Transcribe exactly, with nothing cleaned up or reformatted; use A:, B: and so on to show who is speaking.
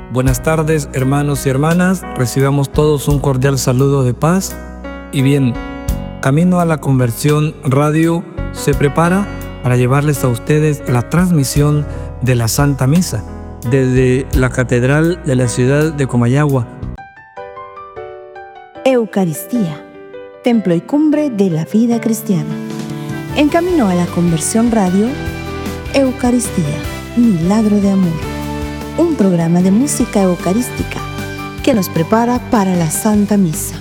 A: Buenas tardes, hermanos y hermanas. Recibamos todos un cordial saludo de paz. Y bien, Camino a la Conversión Radio se prepara para llevarles a ustedes la transmisión de la Santa Misa desde la Catedral de la ciudad de Comayagua.
B: Eucaristía, templo y cumbre de la vida cristiana. En Camino a la Conversión Radio, Eucaristía, milagro de amor. Un programa de música eucarística que nos prepara para la Santa Misa.